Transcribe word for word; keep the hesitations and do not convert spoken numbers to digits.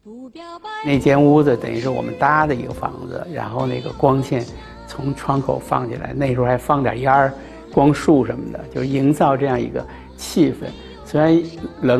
那间屋子等于是我们搭的一个房子，然后那个光线从窗口放进来，那时候还放点烟儿、光束什么的，就营造这样一个气氛。虽然冷。